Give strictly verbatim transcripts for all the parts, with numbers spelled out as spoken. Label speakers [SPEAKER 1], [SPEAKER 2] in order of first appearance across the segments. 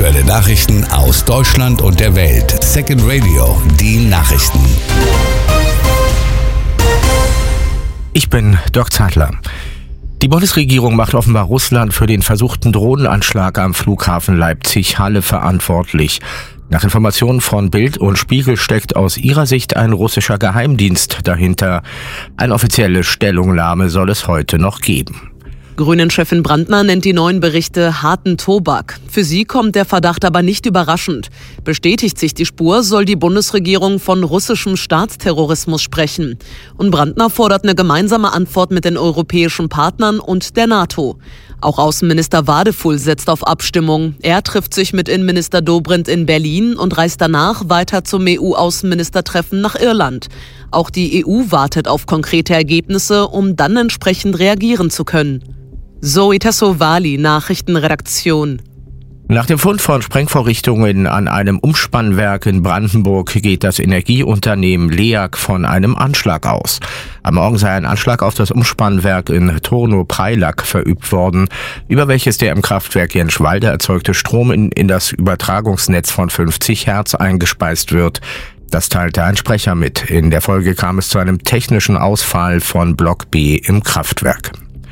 [SPEAKER 1] Aktuelle Nachrichten aus Deutschland und der Welt. Second Radio, die Nachrichten.
[SPEAKER 2] Ich bin Dirk Zeitler. Die Bundesregierung macht offenbar Russland für den versuchten Drohnenanschlag am Flughafen Leipzig-Halle verantwortlich. Nach Informationen von Bild und Spiegel steckt aus ihrer Sicht ein russischer Geheimdienst dahinter. Eine offizielle Stellungnahme soll es heute noch geben.
[SPEAKER 3] Grünen-Chefin Brandner nennt die neuen Berichte harten Tobak. Für sie kommt der Verdacht aber nicht überraschend. Bestätigt sich die Spur, soll die Bundesregierung von russischem Staatsterrorismus sprechen. Und Brandner fordert eine gemeinsame Antwort mit den europäischen Partnern und der NATO. Auch Außenminister Wadefuhl setzt auf Abstimmung. Er trifft sich mit Innenminister Dobrindt in Berlin und reist danach weiter zum E U-Außenministertreffen nach Irland. Auch die E U wartet auf konkrete Ergebnisse, um dann entsprechend reagieren zu können. Zoe Tassovali, Nachrichtenredaktion.
[SPEAKER 2] Nach dem Fund von Sprengvorrichtungen an einem Umspannwerk in Brandenburg geht das Energieunternehmen LEAG von einem Anschlag aus. Am Morgen sei ein Anschlag auf das Umspannwerk in Turno-Preilack verübt worden, über welches der im Kraftwerk Jenschwalde erzeugte Strom in, in das Übertragungsnetz von fünfzig Hertz eingespeist wird. Das teilte ein Sprecher mit. In der Folge kam es zu einem technischen Ausfall von Block B im Kraftwerk.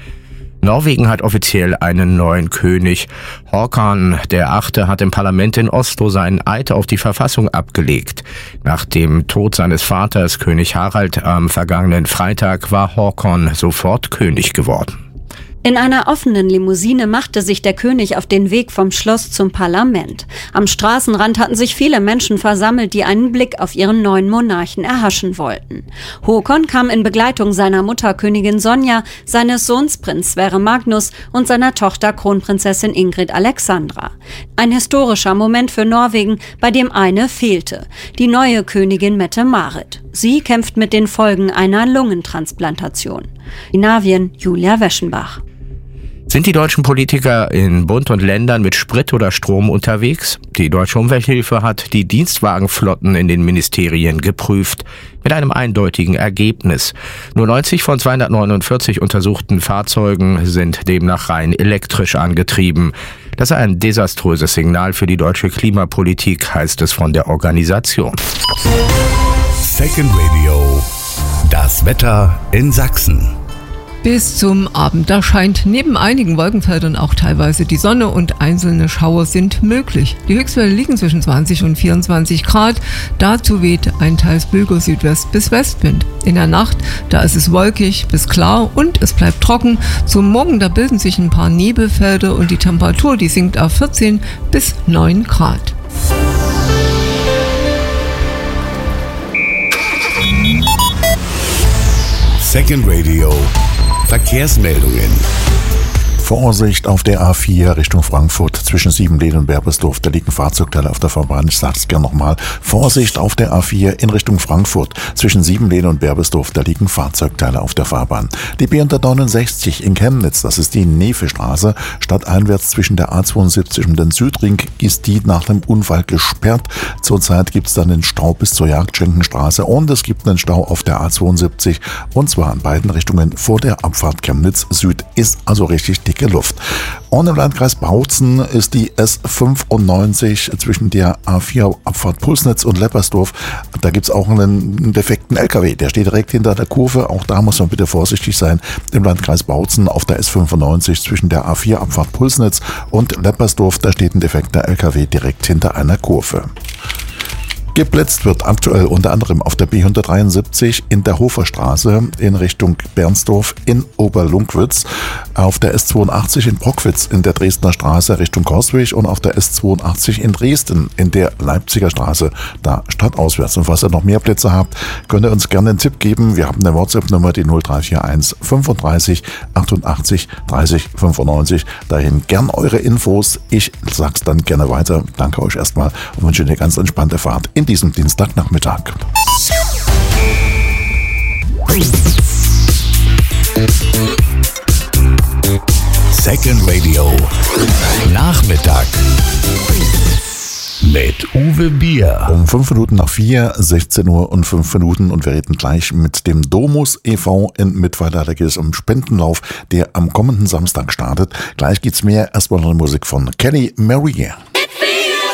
[SPEAKER 2] Norwegen hat offiziell einen neuen König. Håkon der Achte hat im Parlament in Oslo seinen Eid auf die Verfassung abgelegt. Nach dem Tod seines Vaters, König Harald, am vergangenen Freitag war Håkon sofort König geworden.
[SPEAKER 4] In einer offenen Limousine machte sich der König auf den Weg vom Schloss zum Parlament. Am Straßenrand hatten sich viele Menschen versammelt, die einen Blick auf ihren neuen Monarchen erhaschen wollten. Håkon kam in Begleitung seiner Mutter Königin Sonja, seines Sohns Prinz Sverre Magnus und seiner Tochter Kronprinzessin Ingrid Alexandra. Ein historischer Moment für Norwegen, bei dem eine fehlte: die neue Königin Mette-Marit. Sie kämpft mit den Folgen einer Lungentransplantation. Skandinavien, Julia Weschenbach.
[SPEAKER 2] Sind die deutschen Politiker in Bund und Ländern mit Sprit oder Strom unterwegs? Die Deutsche Umwelthilfe hat die Dienstwagenflotten in den Ministerien geprüft, mit einem eindeutigen Ergebnis. Nur neunzig von zweihundertneunundvierzig untersuchten Fahrzeugen sind demnach rein elektrisch angetrieben. Das sei ein desaströses Signal für die deutsche Klimapolitik, heißt es von der Organisation.
[SPEAKER 1] Second Radio, das Wetter in Sachsen.
[SPEAKER 5] Bis zum Abend, da scheint neben einigen Wolkenfeldern auch teilweise die Sonne und einzelne Schauer sind möglich. Die Höchstwerte liegen zwischen zwanzig und vierundzwanzig Grad. Dazu weht ein teils böiger Südwest- bis Westwind. In der Nacht, da ist es wolkig bis klar und es bleibt trocken. Zum Morgen, da bilden sich ein paar Nebelfelder und die Temperatur, die sinkt auf vierzehn bis neun Grad.
[SPEAKER 1] Second Radio. Verkehrsmeldungen.
[SPEAKER 6] Vorsicht auf der A vier Richtung Frankfurt zwischen Siebenlehn und Werbersdorf. Da liegen Fahrzeugteile auf der Fahrbahn. Ich sage es gerne nochmal. Vorsicht auf der A vier in Richtung Frankfurt zwischen Siebenlehn und Werbersdorf. Da liegen Fahrzeugteile auf der Fahrbahn. Die B hundertneunundsechzig in Chemnitz, das ist die Nevestraße. Stadteinwärts zwischen der A zweiundsiebzig und dem Südring ist die nach dem Unfall gesperrt. Zurzeit gibt es dann den Stau bis zur Jagdschenkenstraße und es gibt einen Stau auf der A zweiundsiebzig und zwar in beiden Richtungen vor der Abfahrt Chemnitz Süd. Ist also richtig dick Luft. Und im Landkreis Bautzen ist die S fünfundneunzig zwischen der A vier Abfahrt Pulsnitz und Leppersdorf. Da gibt es auch einen defekten L K W. Der steht direkt hinter der Kurve. Auch da muss man bitte vorsichtig sein. Im Landkreis Bautzen auf der S fünfundneunzig zwischen der A vier Abfahrt Pulsnitz und Leppersdorf. Da steht ein defekter L K W direkt hinter einer Kurve. Geblitzt wird aktuell unter anderem auf der B hundertdreiundsiebzig in der Hoferstraße in Richtung Bernsdorf in Oberlungwitz, auf der S zweiundachtzig in Brockwitz in der Dresdner Straße Richtung Korswig und auf der S zweiundachtzig in Dresden in der Leipziger Straße, da stadtauswärts. Und falls ihr noch mehr Plätze habt, könnt ihr uns gerne einen Tipp geben. Wir haben eine WhatsApp-Nummer, die null drei vier eins fünfunddreißig achtundachtzig dreißig fünfundneunzig. Dahin gern eure Infos. Ich sag's dann gerne weiter. Danke euch erstmal und wünsche eine ganz entspannte Fahrt in diesem Dienstagnachmittag.
[SPEAKER 1] Second Radio Nachmittag mit Uwe Bier.
[SPEAKER 6] Um fünf Minuten nach vier, sechzehn Uhr und fünf Minuten und wir reden gleich mit dem Domus e V in Mittweida. Da geht es um Spendenlauf, der am kommenden Samstag startet. Gleich geht's mehr. Erstmal noch Musik von Kelly Marie.